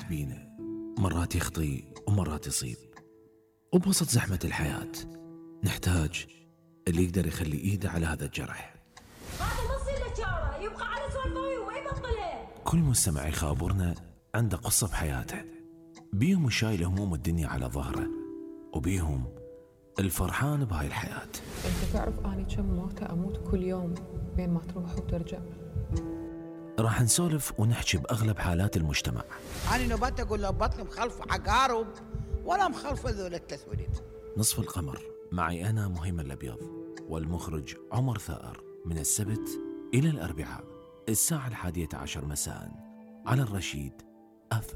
بينا، مرات يخطي ومرات يصيب، وبوسط زحمة الحياة نحتاج اللي يقدر يخلي إيده على هذا الجرح. هذا نص الاشاره يبقى على سوالفه ويبطله. كل مستمع يخابرنا عنده قصة بحياته، بيهم شايل هموم الدنيا على ظهره، وبيهم الفرحان بهاي الحياة. انت تعرف اني كم موتة اموت كل يوم بين ما تروح وترجع؟ راح نسولف ونحكي بأغلب حالات المجتمع. أنا نبات أقول له بطني مخلف عقارب ولا مخلف ذول التسويلات. نصف القمر معي أنا مهيمن الأبيض والمخرج عمر ثائر، من السبت إلى الأربعاء الساعة 11:11 مساء على الرشيد أف